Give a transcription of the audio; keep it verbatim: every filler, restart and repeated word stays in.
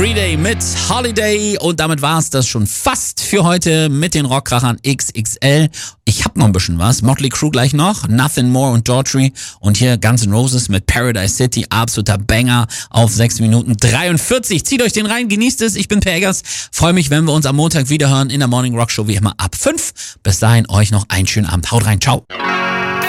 Green mit Holiday und damit war es das schon fast für heute mit den Rockkrachern X X L. Ich hab noch ein bisschen was. Motley Crue gleich noch, Nothing More und Daughtry und hier Guns N' Roses mit Paradise City, absoluter Banger auf sechs Minuten dreiundvierzig. Zieht euch den rein, genießt es. Ich bin Per Eggers. Freue mich, wenn wir uns am Montag wiederhören in der Morning Rock Show wie immer ab fünf. Bis dahin euch noch einen schönen Abend. Haut rein, ciao.